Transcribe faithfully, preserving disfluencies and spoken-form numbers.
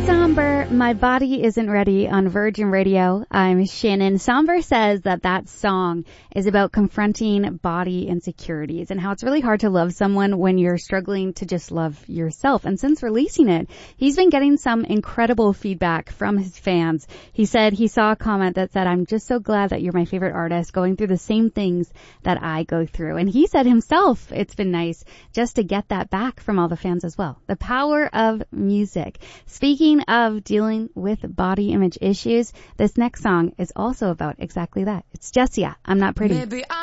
Somber, My Body Isn't Ready on Virgin Radio. I'm Shannon. Somber says that that song is about confronting body insecurities and how it's really hard to love someone when you're struggling to just love yourself. And since releasing it, he's been getting some incredible feedback from his fans. He said he saw a comment that said, "I'm just so glad that you're my favorite artist, going through the same things that I go through." And he said himself, it's been nice just to get that back from all the fans as well. The power of music. Speaking of dealing with body image issues, this next song is also about exactly that. It's Jessia, I'm Not Pretty. Maybe